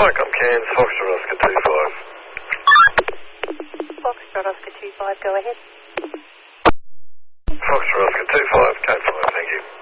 Vicom Cairns, Foxtrot Oscar 25. Foxtrot Oscar 25, go ahead. Foxtrot Oscar 25, code 5, thank you.